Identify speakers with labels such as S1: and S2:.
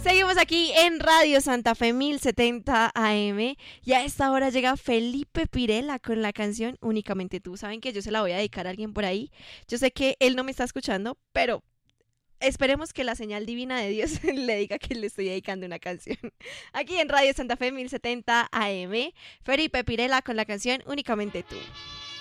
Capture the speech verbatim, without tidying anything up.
S1: Seguimos aquí en Radio Santa Fe mil setenta A M y a esta hora llega Felipe Pirela con la canción Únicamente Tú. Saben que yo se la voy a dedicar a alguien por ahí. Yo sé que él no me está escuchando, pero esperemos que la señal divina de Dios le diga que le estoy dedicando una canción. Aquí en Radio Santa Fe mil setenta A M, Felipe Pirela con la canción Únicamente Tú.